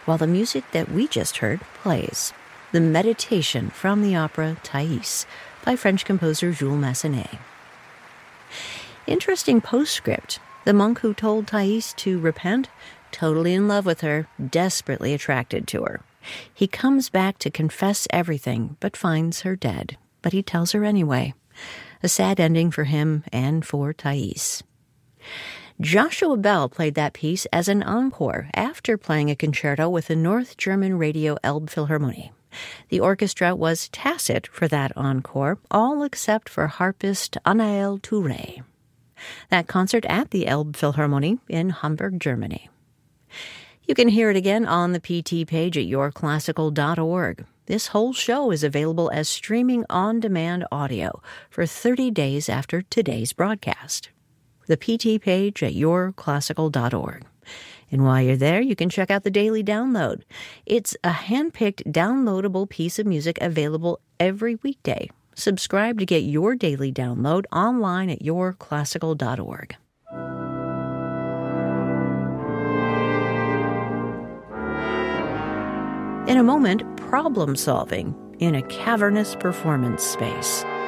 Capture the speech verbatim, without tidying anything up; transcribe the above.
while the music that we just heard plays. The Meditation from the opera Thais by French composer Jules Massenet. Interesting postscript. The monk who told Thais to repent, totally in love with her, desperately attracted to her. He comes back to confess everything, but finds her dead. But he tells her anyway. A sad ending for him and for Thais. Joshua Bell played that piece as an encore after playing a concerto with the North German Radio Elbphilharmonie. The orchestra was tacit for that encore, all except for harpist Anaël Touré. That concert at the Elbphilharmonie in Hamburg, Germany. You can hear it again on the P T page at your classical dot org. This whole show is available as streaming on-demand audio for thirty days after today's broadcast. The P T page at your classical dot org. And while you're there, you can check out the Daily Download. It's a hand-picked, downloadable piece of music available every weekday. Subscribe to get your daily download online at your classical dot org. In a moment, problem solving in a cavernous performance space.